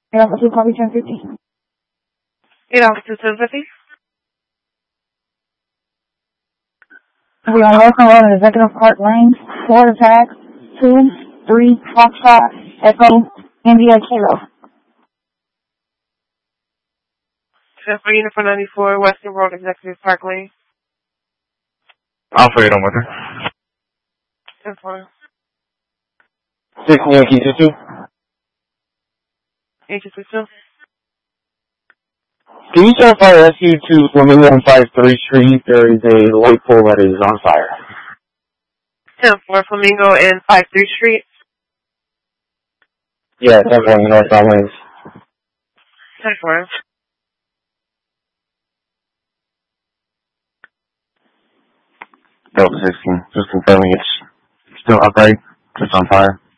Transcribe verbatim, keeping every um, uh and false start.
eight Alpha two, copy ten fifty. eight Alpha two, ten fifty. We are on Welcome Road in Executive Park Lane, Florida tag two three Foxtrot Echo India Kilo. ten for Unit four ninety-four, Western Road, Executive Park Lane. Alpha eight on weather. ten four. six Yankee two two. eight two two. Can you send fire rescue to Flamingo on five three Street? There is a light pole that is on fire. ten four, Flamingo and five three Street. Yeah, definitely northbound lanes. ten four. Delta sixteen, just confirming it's still upright, just on fire.